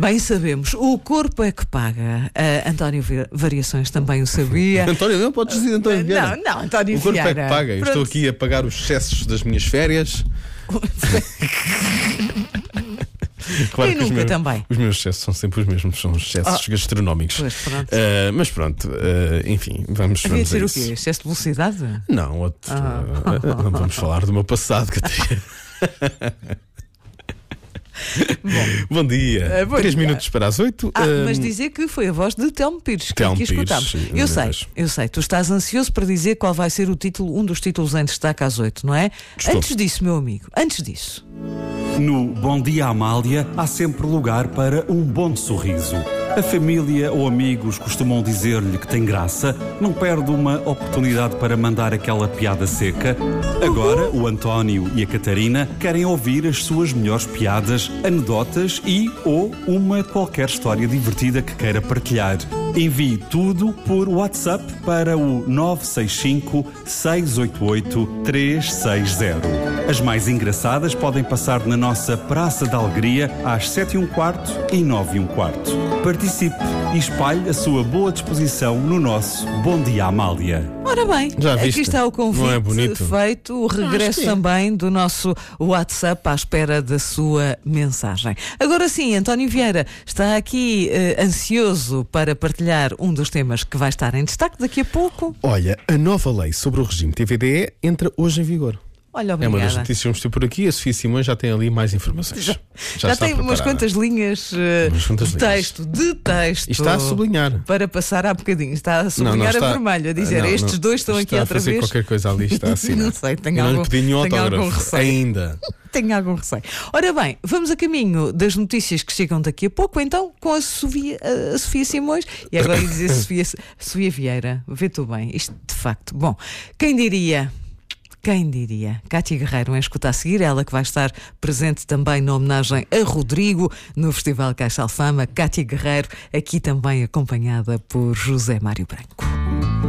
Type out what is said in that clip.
Bem sabemos, o corpo é que paga. António Variações também o sabia. António, não podes dizer António Vieira. Não, António O corpo Vieira. é que paga. Eu estou aqui a pagar os excessos das minhas férias. Claro E nunca também. Os meus excessos são sempre os mesmos, são os excessos gastronómicos. Pois, pronto. Mas pronto, enfim, vamos Havia de ser a o quê? isso. Excesso de velocidade? Não, não vamos falar do meu passado, Catarina. Bom dia. Bom 3 dia. minutos para as 8. Mas dizer que foi a voz de Telmo Pires que Telmo aqui escutámos. Pires, Eu sei, tu estás ansioso para dizer qual vai ser o título, um dos títulos em destaque às 8, não é? Estou. Antes disso, meu amigo, antes disso. No Bom Dia Amália há sempre lugar para um bom sorriso. A família ou amigos costumam dizer-lhe que tem graça, não perde uma oportunidade para mandar aquela piada seca. Agora, o António e a Catarina querem ouvir as suas melhores piadas, anedotas e ou uma qualquer história divertida que queira partilhar. Envie tudo por WhatsApp para o 965 688 360. As mais engraçadas podem passar na nossa Praça da Alegria às 7h15 e 9h15. Participe e espalhe a sua boa disposição no nosso Bom Dia Amália. Ora bem, Já aqui viste? está o convite Não é bonito? feito, o regresso também do nosso WhatsApp à espera da sua mensagem. Agora sim, António Vieira está aqui ansioso para partilhar um dos temas que vai estar em destaque daqui a pouco. Olha, a nova lei sobre o regime TVDE entra hoje em vigor. Olha, É obrigada. uma das notícias que vamos ter por aqui. A Sofia Simões já tem ali mais informações. Já está tem umas preparada. quantas linhas, Umas quantas de linhas. texto, de texto. E está a sublinhar. Para passar há bocadinho. Está a sublinhar está- a vermelho, a dizer Não, estes não. dois estão aqui Está outra a fazer vez. qualquer coisa ali, está assim. Não sei, tenho não algum, lhe pedi nenhum tenho algum autógrafo receio. ainda. Tenho algum receio. Ora bem, vamos a caminho das notícias que chegam daqui a pouco, então, com a Sofia Simões. E agora ia dizer Sofia Vieira. Vê tu bem, isto de facto. Bom, quem diria? Quem diria? Cátia Guerreiro, em escuta a seguir, ela que vai estar presente também na homenagem a Rodrigo no Festival Caixa Alfama. Cátia Guerreiro, aqui também acompanhada por José Mário Branco.